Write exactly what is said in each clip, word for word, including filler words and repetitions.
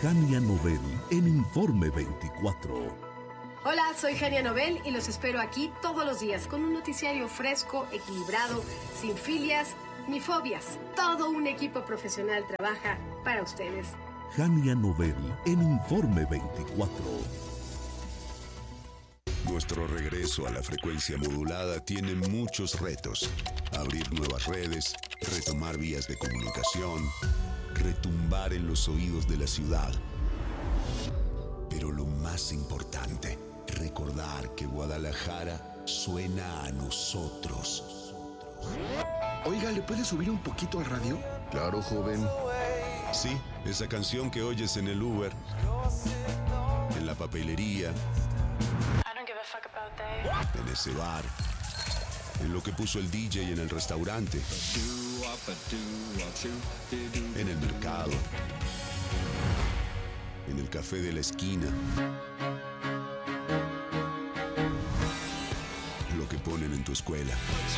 Jania Nobel en Informe veinticuatro. Hola, soy Jania Nobel y los espero aquí todos los días con un noticiario fresco, equilibrado, sin filias ni fobias. Todo un equipo profesional trabaja para ustedes. Jania Nobel en Informe veinticuatro. Nuestro regreso a la frecuencia modulada tiene muchos retos. Abrir nuevas redes, retomar vías de comunicación, retumbar en los oídos de la ciudad. Pero lo más importante, recordar que Guadalajara suena a nosotros. Oiga, ¿le puede subir un poquito al radio? Claro, joven. Sí, esa canción que oyes en el Uber, en la papelería, en ese bar, en lo que puso el D J en el restaurante, en el mercado, en el café de la esquina, lo que ponen en tu escuela,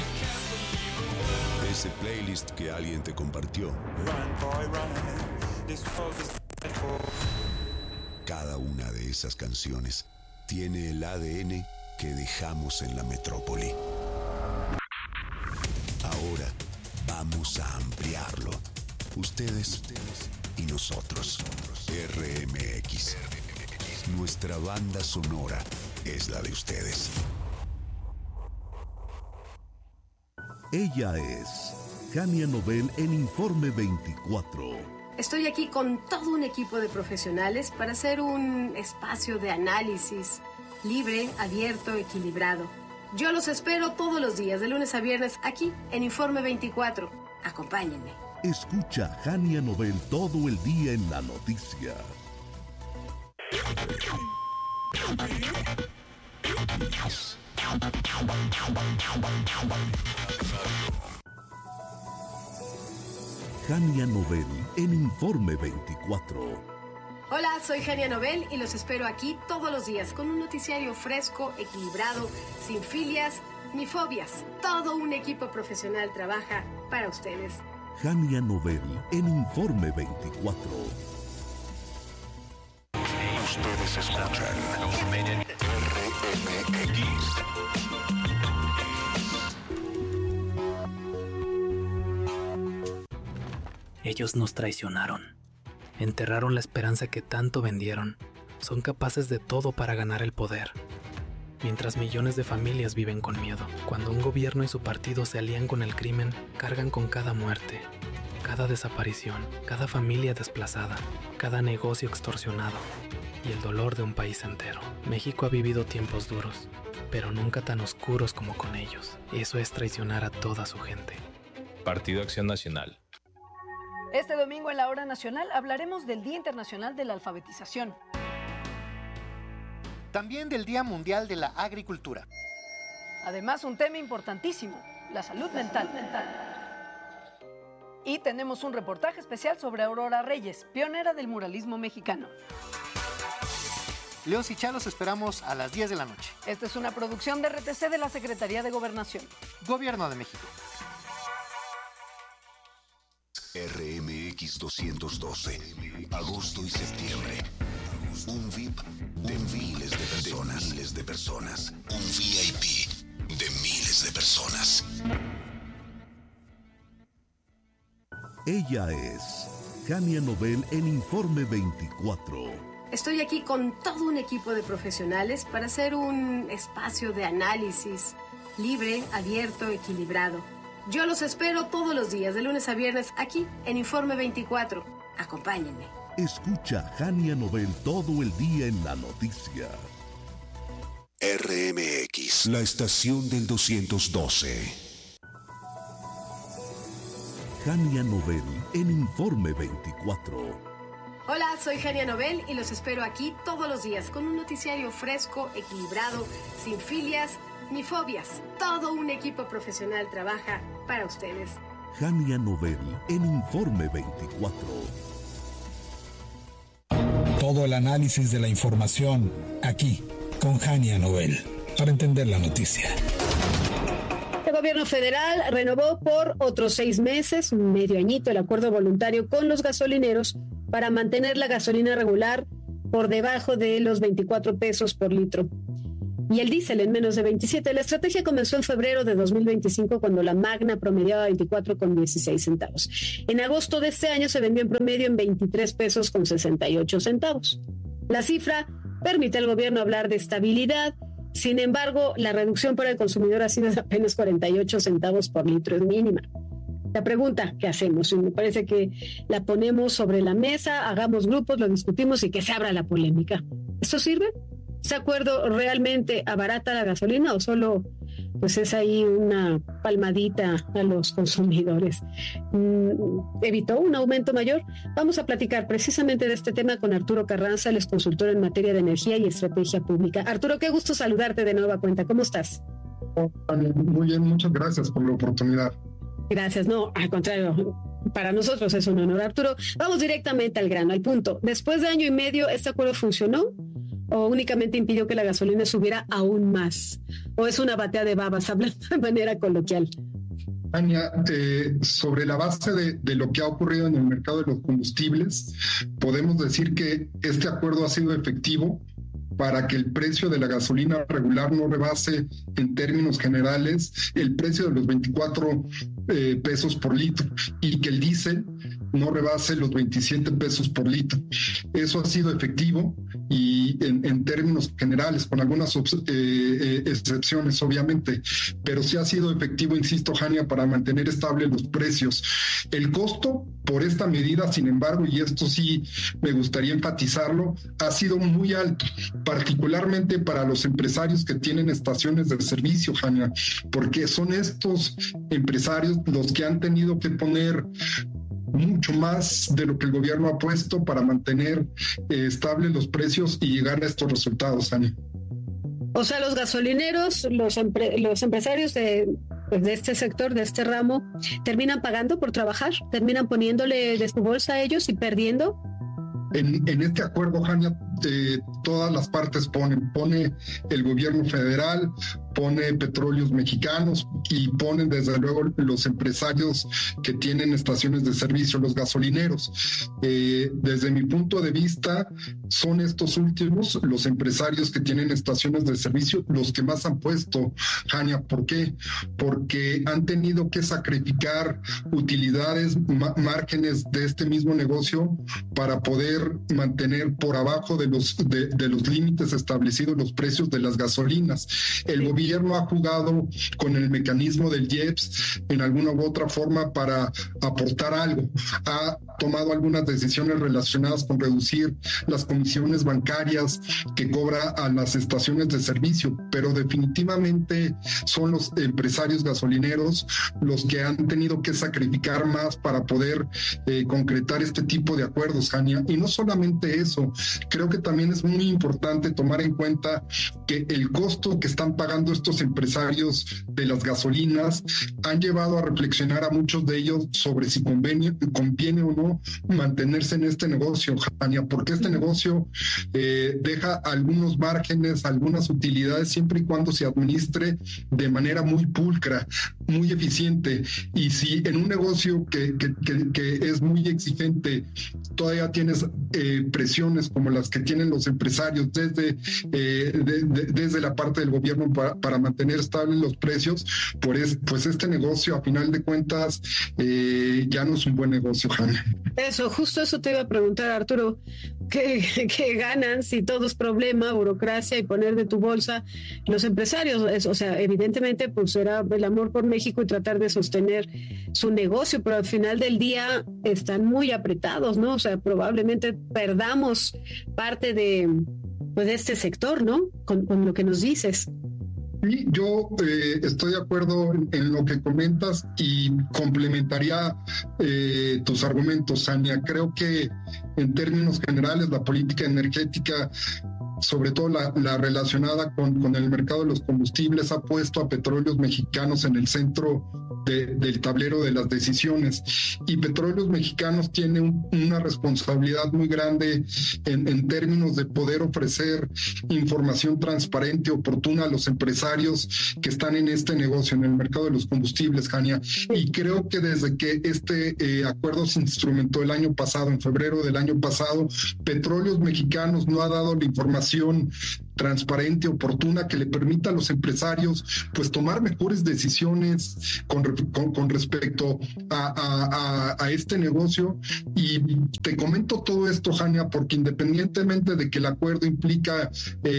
ese playlist que alguien te compartió. Cada una de esas canciones tiene el A D N que dejamos en la metrópoli. Ahora vamos a ampliarlo. Ustedes y nosotros. R M X. Nuestra banda sonora es la de ustedes. Ella es Jania Nobel en Informe veinticuatro. Estoy aquí con todo un equipo de profesionales para hacer un espacio de análisis libre, abierto, equilibrado. Yo los espero todos los días, de lunes a viernes, aquí en Informe veinticuatro. Acompáñenme. Escucha Jania Nobel todo el día en la noticia. Jania Nobel en Informe veinticuatro. Hola, soy Jania Nobel y los espero aquí todos los días con un noticiario fresco, equilibrado, sin filias ni fobias. Todo un equipo profesional trabaja para ustedes. Jania Nobel en Informe veinticuatro. Ustedes escuchan R M X. Ellos nos traicionaron. Enterraron la esperanza que tanto vendieron. Son capaces de todo para ganar el poder. Mientras millones de familias viven con miedo. Cuando un gobierno y su partido se alían con el crimen, cargan con cada muerte, cada desaparición, cada familia desplazada, cada negocio extorsionado y el dolor de un país entero. México ha vivido tiempos duros, pero nunca tan oscuros como con ellos. Eso es traicionar a toda su gente. Partido Acción Nacional. Este domingo en la Hora Nacional hablaremos del Día Internacional de la Alfabetización. También del Día Mundial de la Agricultura. Además, un tema importantísimo, la salud mental. Y tenemos un reportaje especial sobre Aurora Reyes, pionera del muralismo mexicano. León y los esperamos a las diez de la noche. Esta es una producción de R T C de la Secretaría de Gobernación. Gobierno de México. R M X doscientos doce, agosto y septiembre. Un V I P de miles de personas. Miles de personas. Un V I P de miles de personas. Ella es Jania Nobel en Informe veinticuatro. Estoy aquí con todo un equipo de profesionales para hacer un espacio de análisis libre, abierto, equilibrado. Yo los espero todos los días, de lunes a viernes, aquí en Informe veinticuatro. Acompáñenme. Escucha Jania Nobel todo el día en la noticia. R M X, la estación del doscientos doce. Jania Nobel en Informe veinticuatro. Hola, soy Jania Nobel y los espero aquí todos los días con un noticiario fresco, equilibrado, sin filias ni fobias. Todo un equipo profesional trabaja para ustedes. Jania Nobel en Informe veinticuatro. Todo el análisis de la información aquí con Jania Nobel para entender la noticia. El gobierno federal renovó por otros seis meses, un medio añito, el acuerdo voluntario con los gasolineros para mantener la gasolina regular por debajo de los veinticuatro pesos por litro y el diésel en menos de veintisiete. La estrategia comenzó en febrero de dos mil veinticinco, cuando la Magna promediaba veinticuatro con dieciséis centavos. En agosto de este año se vendió en promedio en veintitrés pesos con sesenta y ocho centavos. La cifra permite al gobierno hablar de estabilidad. Sin embargo, la reducción para el consumidor ha sido de apenas cuarenta y ocho centavos por litro, es mínima. La pregunta, ¿qué hacemos? Y me parece que la ponemos sobre la mesa, hagamos grupos, lo discutimos y que se abra la polémica. ¿Esto sirve? ¿Ese acuerdo realmente abarata la gasolina o solo pues es ahí una palmadita a los consumidores? ¿Evitó un aumento mayor? Vamos a platicar precisamente de este tema con Arturo Carranza, él es consultor en materia de energía y estrategia pública. Arturo, qué gusto saludarte de nueva cuenta. ¿Cómo estás? Muy bien, muchas gracias por la oportunidad. Gracias, no, al contrario, para nosotros es un honor. Arturo, vamos directamente al grano, al punto. Después de año y medio, ¿este acuerdo funcionó o únicamente impidió que la gasolina subiera aún más? ¿O es una batea de babas, hablando de manera coloquial? Ania, eh, sobre la base de, de lo que ha ocurrido en el mercado de los combustibles, podemos decir que este acuerdo ha sido efectivo para que el precio de la gasolina regular no rebase en términos generales el precio de los veinticuatro eh, pesos por litro y que el diésel no rebase los veintisiete pesos por litro. Eso ha sido efectivo y en, en términos generales, con algunas eh, eh, excepciones obviamente, pero sí ha sido efectivo, insisto, Jania, para mantener estables los precios. El costo por esta medida, sin embargo, y esto sí me gustaría enfatizarlo, ha sido muy alto, particularmente para los empresarios que tienen estaciones de servicio, Jania, porque son estos empresarios los que han tenido que poner mucho más de lo que el gobierno ha puesto para mantener eh, estables los precios y llegar a estos resultados, Ani. O sea, los gasolineros, los, empre- los empresarios de, pues de este sector, de este ramo, terminan pagando por trabajar, terminan poniéndole de su bolsa a ellos y perdiendo. En, en este acuerdo, Jania, eh, todas las partes ponen, pone el gobierno federal, pone Petróleos Mexicanos y ponen desde luego los empresarios que tienen estaciones de servicio, los gasolineros. Eh, desde mi punto de vista, son estos últimos, los empresarios que tienen estaciones de servicio, los que más han puesto, Jania. ¿Por qué? Porque han tenido que sacrificar utilidades, ma- márgenes de este mismo negocio para poder mantener por abajo de los, de, de los límites establecidos los precios de las gasolinas. El gobierno ha jugado con el mecanismo del I E P S en alguna u otra forma para aportar algo. Ha tomado algunas decisiones relacionadas con reducir las comisiones bancarias que cobra a las estaciones de servicio, pero definitivamente son los empresarios gasolineros los que han tenido que sacrificar más para poder eh, concretar este tipo de acuerdos, Jania. Y no solamente eso, creo que también es muy importante tomar en cuenta que el costo que están pagando estos empresarios de las gasolinas han llevado a reflexionar a muchos de ellos sobre si conviene, conviene o no mantenerse en este negocio, Jania, porque este negocio eh, deja algunos márgenes, algunas utilidades, siempre y cuando se administre de manera muy pulcra, muy eficiente. Y si en un negocio que, que, que, que es muy exigente todavía tienes eh, presiones como las que tienen los empresarios desde, eh, de, de, desde la parte del gobierno para, para mantener estables los precios, pues, pues este negocio a final de cuentas eh, ya no es un buen negocio, Jania. Eso, justo eso te iba a preguntar, Arturo. ¿Qué, qué ganan si todo es problema, burocracia y poner de tu bolsa los empresarios? Es, o sea, evidentemente pues será el amor por México y tratar de sostener su negocio, pero al final del día están muy apretados, ¿no? O sea, probablemente perdamos parte de, pues, de este sector, ¿no? Con, con lo que nos dices. Sí, yo eh, estoy de acuerdo en, en lo que comentas y complementaría eh, tus argumentos, Ania. Creo que en términos generales la política energética sobre todo la, la relacionada con, con el mercado de los combustibles, ha puesto a Petróleos Mexicanos en el centro de, del tablero de las decisiones. Y Petróleos Mexicanos tiene un, una responsabilidad muy grande en, en términos de poder ofrecer información transparente, oportuna a los empresarios que están en este negocio, en el mercado de los combustibles, Jania. Y creo que desde que este eh, acuerdo se instrumentó el año pasado, en febrero del año pasado, Petróleos Mexicanos no ha dado la información transparente, oportuna, que le permita a los empresarios pues tomar mejores decisiones con, con, con respecto a, a, a, a este negocio. Y te comento todo esto, Jania, porque independientemente de que el acuerdo implica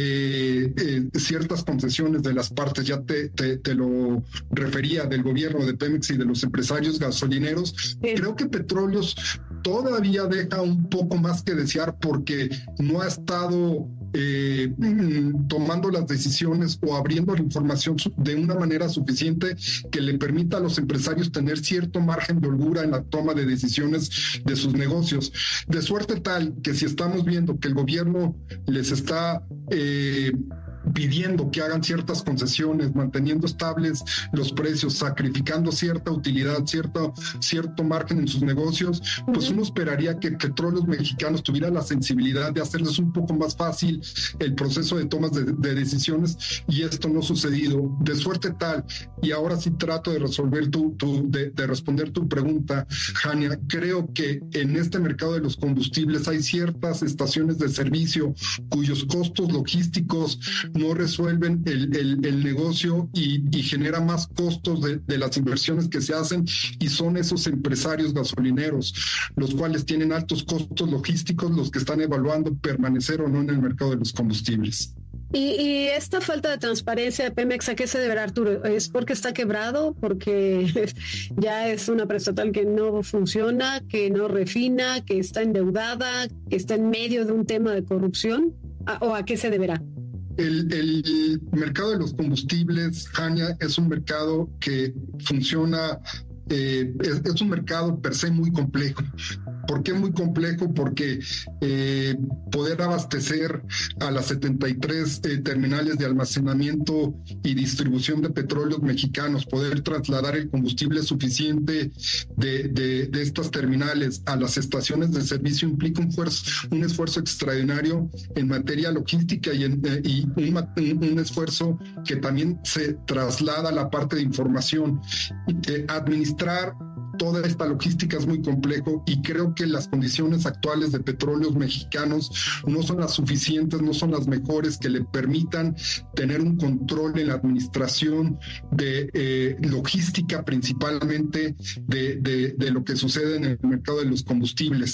eh, eh, ciertas concesiones de las partes, ya te, te, te lo refería, del gobierno de Pemex y de los empresarios gasolineros, sí. Creo que Petróleos todavía deja un poco más que desear, porque no ha estado Eh, tomando las decisiones o abriendo la información de una manera suficiente que le permita a los empresarios tener cierto margen de holgura en la toma de decisiones de sus negocios, de suerte tal que si estamos viendo que el gobierno les está eh, pidiendo que hagan ciertas concesiones, manteniendo estables los precios, sacrificando cierta utilidad, cierto, cierto margen en sus negocios, pues uh-huh. uno esperaría que Petróleos Mexicanos tuviera la sensibilidad de hacerles un poco más fácil el proceso de tomas de, de decisiones, y esto no ha sucedido. De suerte tal, y ahora sí trato de resolver tu, tu de, de responder tu pregunta, Jania, creo que en este mercado de los combustibles hay ciertas estaciones de servicio cuyos costos logísticos no resuelven el, el, el negocio y, y genera más costos de, de las inversiones que se hacen, y son esos empresarios gasolineros, los cuales tienen altos costos logísticos, los que están evaluando permanecer o no en el mercado de los combustibles. Y, y esta falta de transparencia de Pemex, ¿a qué se deberá, Arturo? ¿Es porque está quebrado? ¿Porque ya es una prestatal que no funciona, que no refina, que está endeudada, que está en medio de un tema de corrupción? ¿O a qué se deberá? El, el mercado de los combustibles, Jania, es un mercado que funciona, eh, es, es un mercado per se muy complejo. ¿Por qué muy complejo? Porque eh, poder abastecer a las setenta y tres eh, terminales de almacenamiento y distribución de Petróleos Mexicanos, poder trasladar el combustible suficiente de, de, de estas terminales a las estaciones de servicio implica un, esfuerzo, un esfuerzo extraordinario en materia logística y, en, eh, y un, un esfuerzo que también se traslada a la parte de información. Eh, administrar toda esta logística es muy complejo, y creo que las condiciones actuales de Petróleos Mexicanos no son las suficientes, no son las mejores que le permitan tener un control en la administración de eh, logística, principalmente de, de, de lo que sucede en el mercado de los combustibles.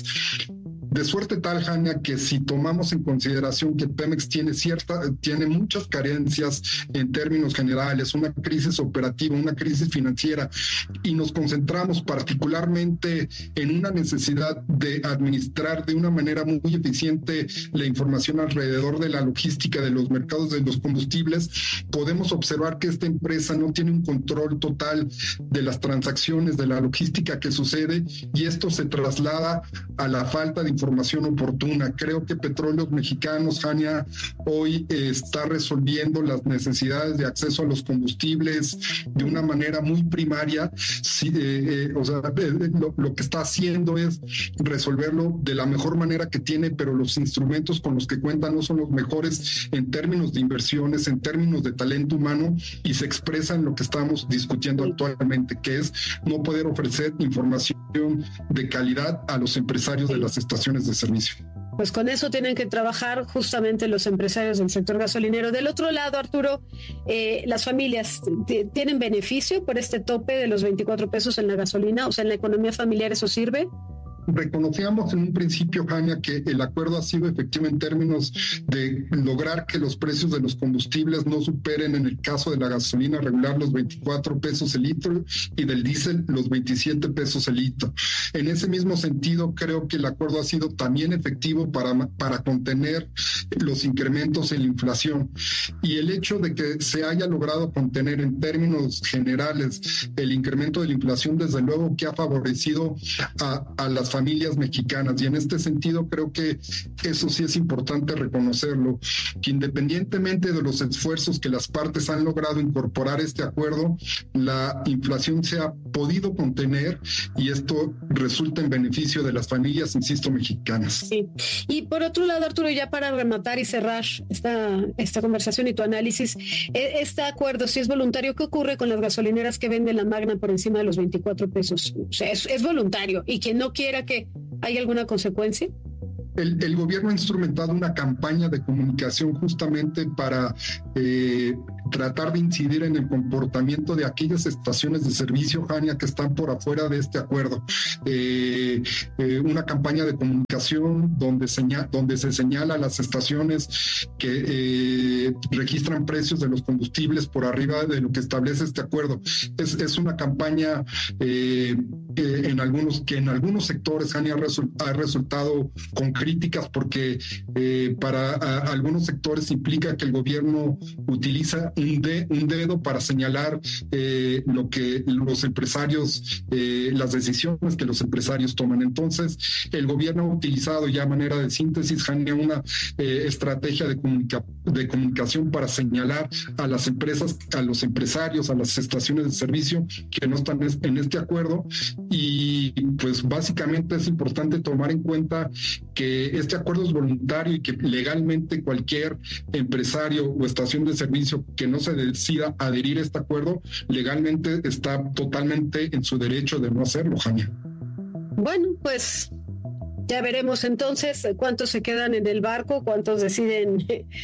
De suerte tal, Jania, que si tomamos en consideración que Pemex tiene cierta, tiene muchas carencias en términos generales, una crisis operativa, una crisis financiera, y nos concentramos particularmente en una necesidad de administrar de una manera muy eficiente la información alrededor de la logística de los mercados de los combustibles, podemos observar que esta empresa no tiene un control total de las transacciones, de la logística que sucede, y esto se traslada a la falta de información información oportuna. Creo que Petróleos Mexicanos, Jania, hoy eh, está resolviendo las necesidades de acceso a los combustibles de una manera muy primaria. Sí, eh, eh, o sea, eh, lo, lo que está haciendo es resolverlo de la mejor manera que tiene, pero los instrumentos con los que cuenta no son los mejores en términos de inversiones, en términos de talento humano, y se expresa en lo que estamos discutiendo actualmente, que es no poder ofrecer información de calidad a los empresarios de las estaciones de servicio. Pues con eso tienen que trabajar justamente los empresarios del sector gasolinero. Del otro lado, Arturo, eh, las familias t- tienen beneficio por este tope de los veinticuatro pesos en la gasolina, o sea, en la economía familiar eso sirve. Reconocíamos en un principio, Jania, que el acuerdo ha sido efectivo en términos de lograr que los precios de los combustibles no superen, en el caso de la gasolina regular, los veinticuatro pesos el litro, y del diésel los veintisiete pesos el litro. En ese mismo sentido, creo que el acuerdo ha sido también efectivo para, para contener los incrementos en la inflación. Y el hecho de que se haya logrado contener en términos generales el incremento de la inflación, desde luego que ha favorecido a, a las familias mexicanas. Y en este sentido creo que eso sí es importante reconocerlo, que independientemente de los esfuerzos que las partes han logrado incorporar este acuerdo, la inflación se ha podido contener y esto resulta en beneficio de las familias, insisto, mexicanas. Sí. Y por otro lado, Arturo, ya para rematar y cerrar esta, esta conversación y tu análisis, este acuerdo, si es voluntario, ¿qué ocurre con las gasolineras que venden la Magna por encima de los veinticuatro pesos? O sea, es, es voluntario, y quien no quiera, que ¿hay alguna consecuencia? El, el gobierno ha instrumentado una campaña de comunicación justamente para eh, tratar de incidir en el comportamiento de aquellas estaciones de servicio, Jania, que están por afuera de este acuerdo. Eh, eh, una campaña de comunicación donde, señal, donde se señala a las estaciones que eh, registran precios de los combustibles por arriba de lo que establece este acuerdo. Es, es una campaña eh, eh, en algunos, que en algunos sectores, Jania, ha, resu- ha resultado con críticas porque eh, para a, algunos sectores implica que el gobierno utiliza un, de, un dedo para señalar eh, lo que los empresarios, eh, las decisiones que los empresarios toman. Entonces, el gobierno ha utilizado ya a manera de síntesis, Jania, una eh, estrategia de, comunica, de comunicación para señalar a las empresas, a los empresarios, a las estaciones de servicio que no están en este acuerdo, y pues básicamente es importante tomar en cuenta que este acuerdo es voluntario y que legalmente cualquier empresario o estación de servicio que no se decida adherir a este acuerdo, legalmente está totalmente en su derecho de no hacerlo, Jania. Bueno, pues ya veremos entonces cuántos se quedan en el barco, cuántos deciden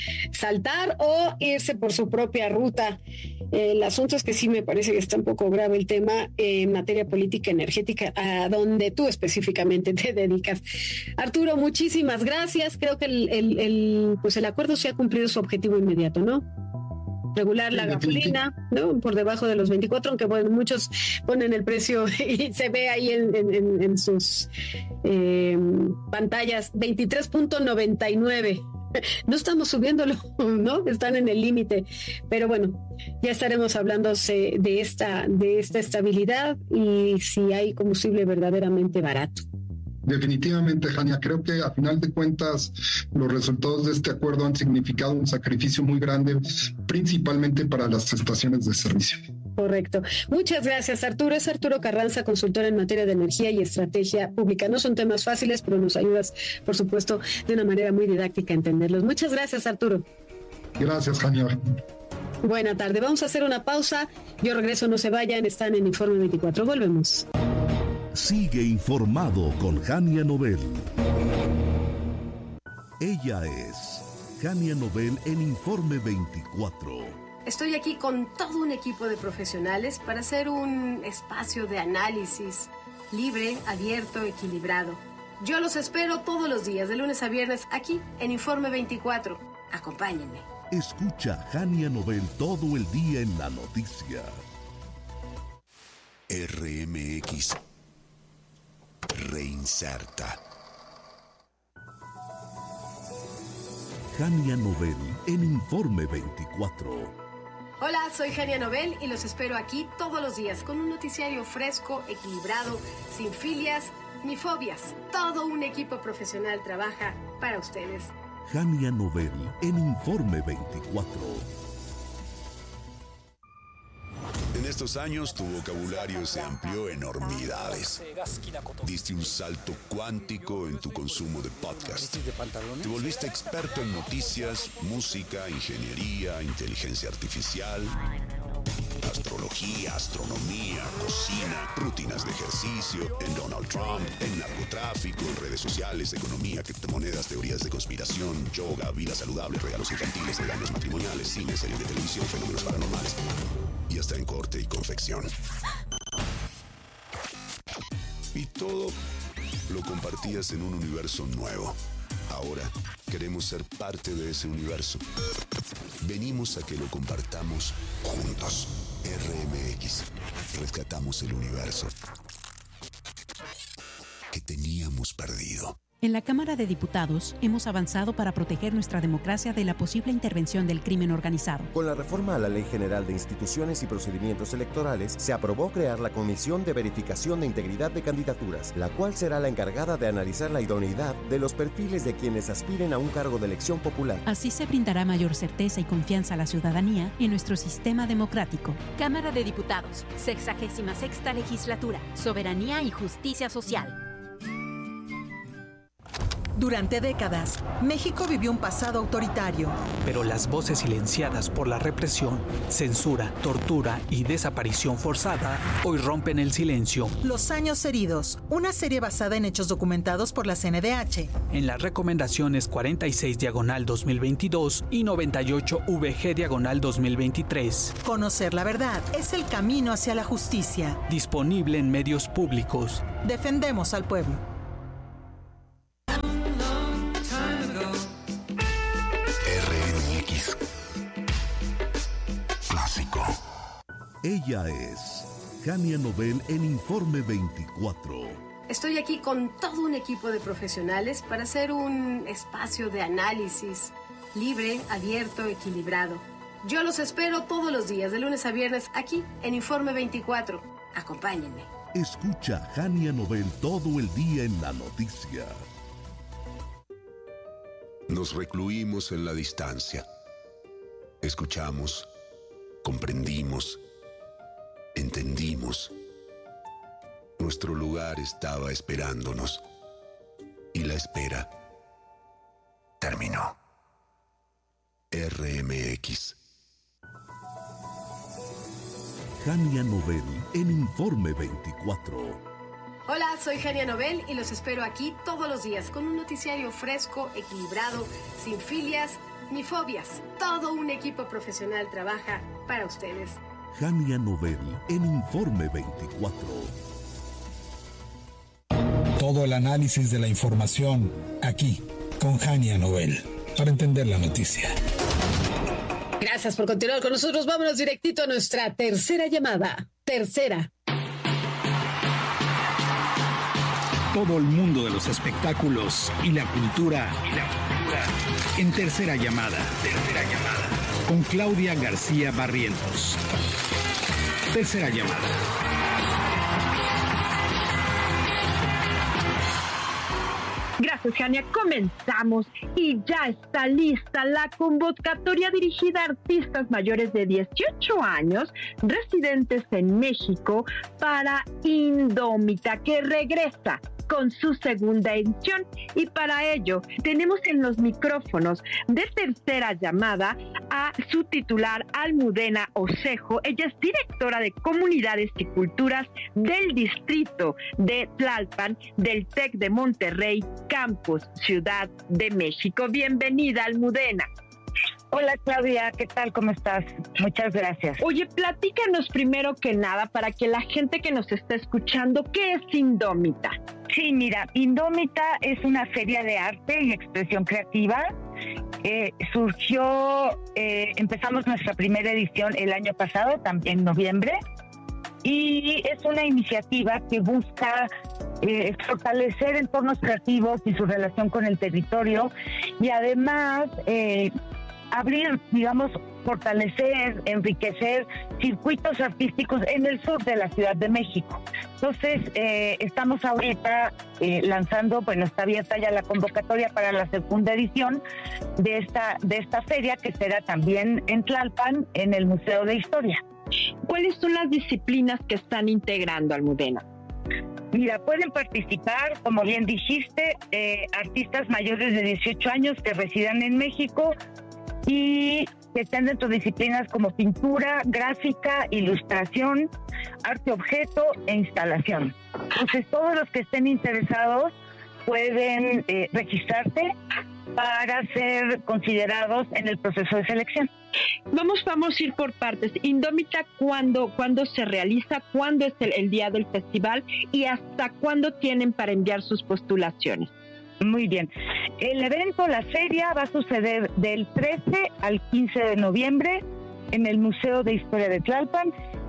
saltar o irse por su propia ruta. El asunto es que sí me parece que está un poco grave el tema en materia política energética, a donde tú específicamente te dedicas. Arturo, muchísimas gracias. Creo que el, el, el, pues el acuerdo sí ha cumplido su objetivo inmediato, ¿no? Regular la gasolina, ¿no? Por debajo de los veinticuatro, aunque bueno, muchos ponen el precio y se ve ahí en, en, en sus eh, pantallas, veintitrés punto noventa y nueve. No estamos subiéndolo, ¿no? Están en el límite, pero bueno, ya estaremos hablando de esta, de esta estabilidad y si hay combustible verdaderamente barato. Definitivamente, Jania, creo que a final de cuentas los resultados de este acuerdo han significado un sacrificio muy grande, principalmente para las estaciones de servicio. Correcto. Muchas gracias, Arturo. Es Arturo Carranza, consultor en materia de energía y estrategia pública. No son temas fáciles, pero nos ayudas, por supuesto, de una manera muy didáctica a entenderlos. Muchas gracias, Arturo. Gracias, Jania. Buena tarde. Vamos a hacer una pausa. Yo regreso, no se vayan. Están en Informe veinticuatro. Volvemos. Sigue informado con Jania Nobel. Ella es Jania Nobel en Informe veinticuatro. Estoy aquí con todo un equipo de profesionales para hacer un espacio de análisis libre, abierto, equilibrado. Yo los espero todos los días, de lunes a viernes, aquí en Informe veinticuatro. Acompáñenme. Escucha Jania Nobel todo el día en la noticia. R M X reinserta. Jania Nobel en Informe veinticuatro. Hola, soy Jania Nobel y los espero aquí todos los días con un noticiario fresco, equilibrado, sin filias ni fobias. Todo un equipo profesional trabaja para ustedes. Jania Nobel en Informe veinticuatro. En estos años tu vocabulario se amplió enormidades. Diste un salto cuántico en tu consumo de podcast. Te volviste experto en noticias, música, ingeniería, inteligencia artificial, astrología, astronomía, cocina, rutinas de ejercicio, en Donald Trump, en narcotráfico, en redes sociales, economía, criptomonedas, teorías de conspiración, yoga, vida saludable, regalos infantiles, regalos matrimoniales, cine, series de televisión, fenómenos paranormales. Y hasta en corte y confección. Y todo lo compartías en un universo nuevo. Ahora queremos ser parte de ese universo. Venimos a que lo compartamos juntos. R M X. Rescatamos el universo que teníamos perdido. En la Cámara de Diputados hemos avanzado para proteger nuestra democracia de la posible intervención del crimen organizado. Con la reforma a la Ley General de Instituciones y Procedimientos Electorales, se aprobó crear la Comisión de Verificación de Integridad de Candidaturas, la cual será la encargada de analizar la idoneidad de los perfiles de quienes aspiren a un cargo de elección popular. Así se brindará mayor certeza y confianza a la ciudadanía en nuestro sistema democrático. Cámara de Diputados, sexagésima sexta legislatura, soberanía y justicia social. Durante décadas, México vivió un pasado autoritario. Pero las voces silenciadas por la represión, censura, tortura y desaparición forzada hoy rompen el silencio. Los años heridos, una serie basada en hechos documentados por la C N D H. En las recomendaciones cuarenta y seis diagonal dos mil veintidós y noventa y ocho V G diagonal dos mil veintitrés. Conocer la verdad es el camino hacia la justicia. Disponible en medios públicos. Defendemos al pueblo. Ella es Jania Nobel en Informe veinticuatro. Estoy aquí con todo un equipo de profesionales para hacer un espacio de análisis libre, abierto, equilibrado. Yo los espero todos los días, de lunes a viernes, aquí en Informe veinticuatro. Acompáñenme. Escucha Jania Nobel todo el día en la noticia. Nos recluimos en la distancia. Escuchamos, comprendimos, entendimos. Nuestro lugar estaba esperándonos y la espera terminó. R M X. Jania Nobel en Informe veinticuatro. Hola, soy Jania Nobel y los espero aquí todos los días con un noticiario fresco, equilibrado, sin filias ni fobias. Todo un equipo profesional trabaja para ustedes. Jania Nobel en Informe veinticuatro. Todo el análisis de la información aquí con Jania Nobel para entender la noticia. Gracias por continuar con nosotros. Vámonos directito a nuestra tercera llamada. Tercera. Todo el mundo de los espectáculos y la cultura, y la cultura en tercera llamada. Tercera llamada. Con Claudia García Barrientos. Tercera llamada. Gracias, Jania. Comenzamos y ya está lista la convocatoria dirigida a artistas mayores de dieciocho años residentes en México para Indómita, que regresa con su segunda edición, y para ello tenemos en los micrófonos de Tercera Llamada a su titular, Almudena Osejo. Ella es directora de Comunidades y Culturas del Distrito de Tlalpan del TEC de Monterrey, Campus Ciudad de México. Bienvenida, Almudena. Hola, Claudia, ¿qué tal? ¿Cómo estás? Muchas gracias. Oye, platícanos primero que nada, para que la gente que nos está escuchando, ¿qué es Indómita? Sí, mira, Indómita es una feria de arte y expresión creativa. Eh, surgió, eh, empezamos nuestra primera edición el año pasado, también en noviembre, y es una iniciativa que busca eh, fortalecer entornos creativos y su relación con el territorio, y además eh, abrir, digamos, fortalecer, enriquecer circuitos artísticos en el sur de la Ciudad de México. Entonces, eh, estamos ahorita eh, lanzando, bueno, está abierta ya la convocatoria para la segunda edición de esta, de esta feria, que será también en Tlalpan, en el Museo de Historia. ¿Cuáles son las disciplinas que están integrando, Almudena? Mira, pueden participar, como bien dijiste, eh, artistas mayores de dieciocho años que residan en México y que están dentro de disciplinas como pintura, gráfica, ilustración, arte objeto e instalación. Entonces, todos los que estén interesados pueden eh, registrarse para ser considerados en el proceso de selección. Vamos, vamos a ir por partes. Indómita, ¿cuándo, ¿cuándo se realiza? ¿Cuándo es el, el día del festival? ¿Y hasta cuándo tienen para enviar sus postulaciones? Muy bien. El evento, la feria, va a suceder del trece al quince de noviembre en el Museo de Historia de Tlalpan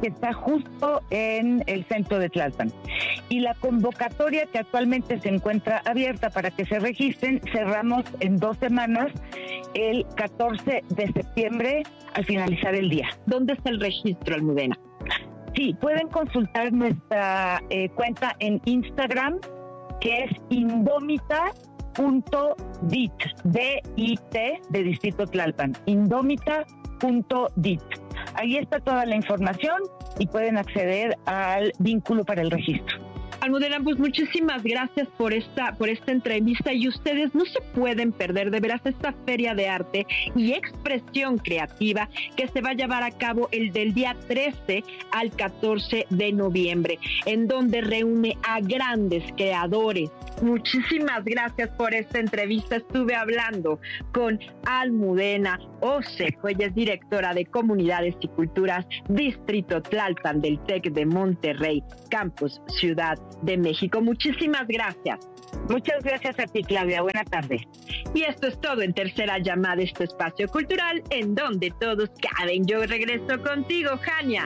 que está justo en el centro de Tlalpan. Y la convocatoria, que actualmente se encuentra abierta para que se registren, cerramos en dos semanas, el catorce de septiembre, al finalizar el día. ¿Dónde está el registro, Almudena? Sí, pueden consultar nuestra eh, cuenta en Instagram, que es indómita punto dit, D I T, de Distrito Tlalpan, indómita punto dit. Ahí está toda la información y pueden acceder al vínculo para el registro. Almudena, pues muchísimas gracias por esta, por esta entrevista, y ustedes no se pueden perder de veras esta feria de arte y expresión creativa que se va a llevar a cabo el del día trece al catorce de noviembre, en donde reúne a grandes creadores. Muchísimas gracias por esta entrevista. Estuve hablando con Almudena Osejo, ella es directora de Comunidades y Culturas, Distrito Tlalpan del TEC de Monterrey, Campus Ciudad de México. Muchísimas gracias. Muchas gracias a ti, Claudia. Buena tarde. Y esto es todo en Tercera Llamada, este espacio cultural en donde todos caben. Yo regreso contigo, Jania.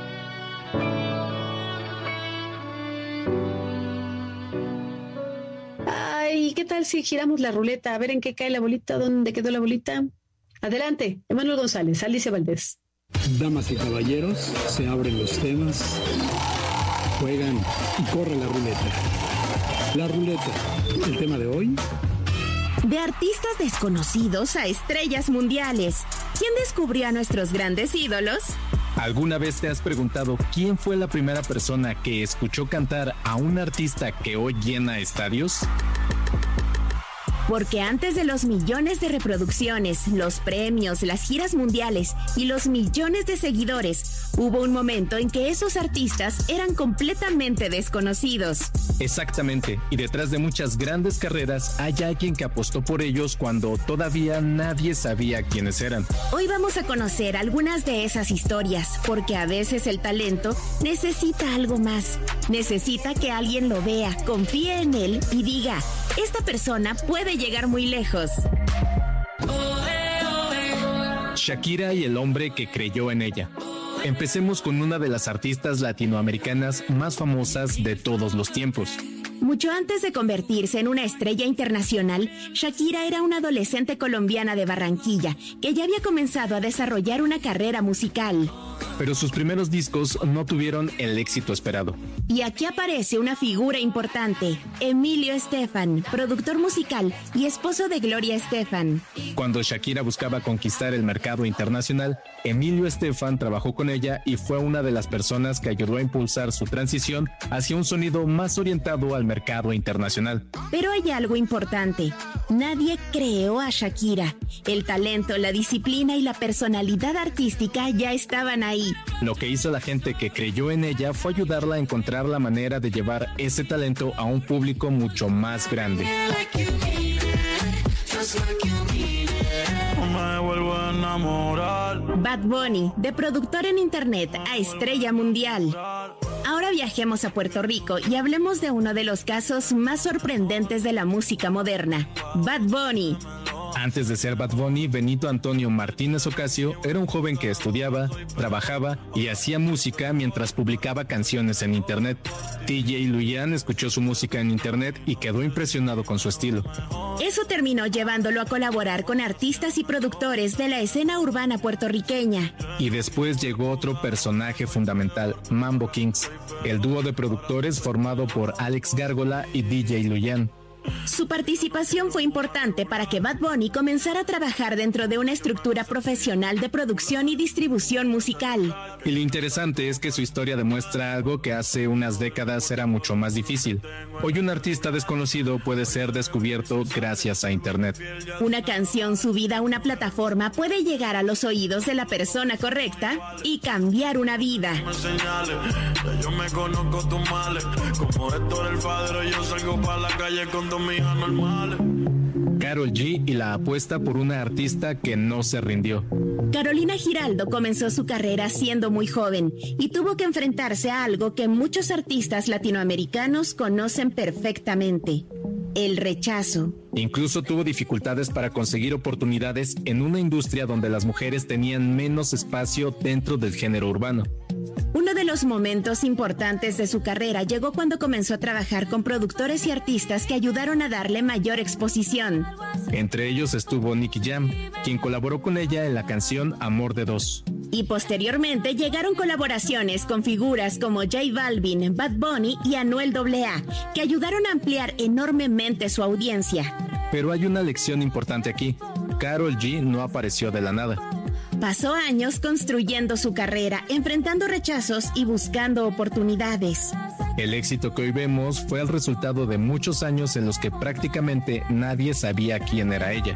Ay, ¿qué tal si giramos la ruleta? A ver en qué cae la bolita, dónde quedó la bolita. Adelante, Emanuel González, Alicia Valdés. Damas y caballeros, se abren los temas, juegan y corre la ruleta. La ruleta, el tema de hoy. De artistas desconocidos a estrellas mundiales. ¿Quién descubrió a nuestros grandes ídolos? ¿Alguna vez te has preguntado quién fue la primera persona que escuchó cantar a un artista que hoy llena estadios? Porque antes de los millones de reproducciones, los premios, las giras mundiales y los millones de seguidores, hubo un momento en que esos artistas eran completamente desconocidos. Exactamente, y detrás de muchas grandes carreras hay alguien que apostó por ellos cuando todavía nadie sabía quiénes eran. Hoy vamos a conocer algunas de esas historias, porque a veces el talento necesita algo más. Necesita que alguien lo vea, confíe en él y diga, esta persona puede llegar muy lejos. Shakira y el hombre que creyó en ella. Empecemos con una de las artistas latinoamericanas más famosas de todos los tiempos. Mucho antes de convertirse en una estrella internacional, Shakira era una adolescente colombiana de Barranquilla que ya había comenzado a desarrollar una carrera musical. Pero sus primeros discos no tuvieron el éxito esperado. Y aquí aparece una figura importante, Emilio Estefan, productor musical y esposo de Gloria Estefan. Cuando Shakira buscaba conquistar el mercado internacional, Emilio Estefan trabajó con ella y fue una de las personas que ayudó a impulsar su transición hacia un sonido más orientado al mercado internacional. Pero hay algo importante, nadie creó a Shakira. El talento, la disciplina y la personalidad artística ya estaban ahí. Lo que hizo la gente que creyó en ella fue ayudarla a encontrar la manera de llevar ese talento a un público mucho más grande. Bad Bunny, de productor en internet a estrella mundial. Ahora viajemos a Puerto Rico y hablemos de uno de los casos más sorprendentes de la música moderna, Bad Bunny. Antes de ser Bad Bunny, Benito Antonio Martínez Ocasio era un joven que estudiaba, trabajaba y hacía música mientras publicaba canciones en internet. D J Luyan escuchó su música en internet y quedó impresionado con su estilo. Eso terminó llevándolo a colaborar con artistas y productores de la escena urbana puertorriqueña. Y después llegó otro personaje fundamental, Mambo Kings, el dúo de productores formado por Alex Gárgola y D J Luyan. Su participación fue importante para que Bad Bunny comenzara a trabajar dentro de una estructura profesional de producción y distribución musical. Y lo interesante es que su historia demuestra algo que hace unas décadas era mucho más difícil. Hoy un artista desconocido puede ser descubierto gracias a internet. Una canción subida a una plataforma puede llegar a los oídos de la persona correcta y cambiar una vida. Yo me conozco tus males, como Héctor el Padre, yo salgo para la calle con Karol G y la apuesta por una artista que no se rindió. Carolina Giraldo comenzó su carrera siendo muy joven y tuvo que enfrentarse a algo que muchos artistas latinoamericanos conocen perfectamente: el rechazo. Incluso tuvo dificultades para conseguir oportunidades en una industria donde las mujeres tenían menos espacio dentro del género urbano. Uno de los momentos importantes de su carrera llegó cuando comenzó a trabajar con productores y artistas que ayudaron a darle mayor exposición. Entre ellos estuvo Nicky Jam, quien colaboró con ella en la canción Amor de Dos. Y posteriormente llegaron colaboraciones con figuras como J Balvin, Bad Bunny y Anuel doble A, que ayudaron a ampliar enormemente su audiencia. Pero hay una lección importante aquí. Karol G no apareció de la nada. Pasó años construyendo su carrera, enfrentando rechazos y buscando oportunidades. El éxito que hoy vemos fue el resultado de muchos años en los que prácticamente nadie sabía quién era ella.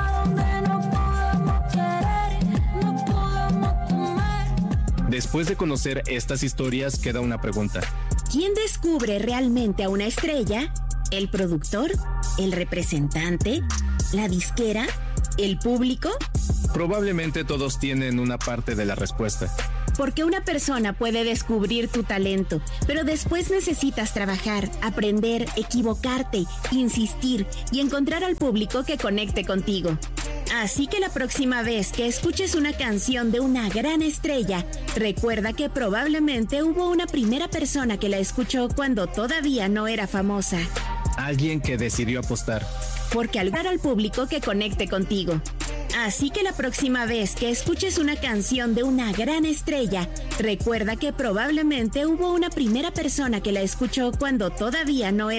Después de conocer estas historias, queda una pregunta. ¿Quién descubre realmente a una estrella? ¿El productor? ¿El representante? ¿La disquera? ¿El público? Probablemente todos tienen una parte de la respuesta. Porque una persona puede descubrir tu talento, pero después necesitas trabajar, aprender, equivocarte, insistir y encontrar al público que conecte contigo. Así que la próxima vez que escuches una canción de una gran estrella, recuerda que probablemente hubo una primera persona que la escuchó cuando todavía no era famosa. Alguien que decidió apostar. Porque al dar al público que conecte contigo. Así que la próxima vez que escuches una canción de una gran estrella, recuerda que probablemente hubo una primera persona que la escuchó cuando todavía no era